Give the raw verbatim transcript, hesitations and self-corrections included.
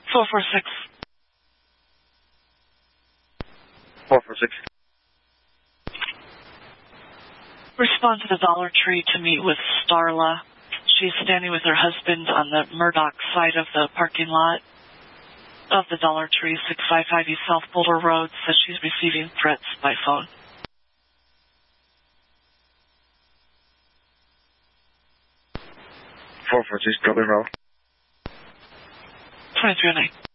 four four six. four four six. Respond to the Dollar Tree to meet with Starla. She's standing with her husband on the Murdoch side of the parking lot of the Dollar Tree, six five five East South Boulder Road. Says she's receiving threats by phone. four four six, copy, Bravo. twenty-three oh nine.